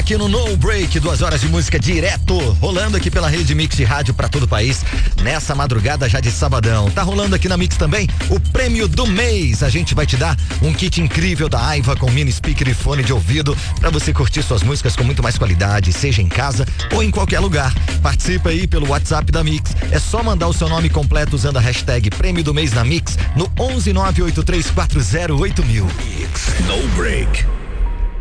aqui no No Break, 2 horas de música direto, rolando aqui pela Rede Mix de rádio para todo o país, nessa madrugada já de sabadão. Tá rolando aqui na Mix também o prêmio do mês. A gente vai te dar um kit incrível da Aiva com mini speaker e fone de ouvido para você curtir suas músicas com muito mais qualidade, seja em casa ou em qualquer lugar. Participa aí pelo WhatsApp da Mix. É só mandar o seu nome completo usando a hashtag prêmio do mês na Mix no 11983408000. Mix No Break.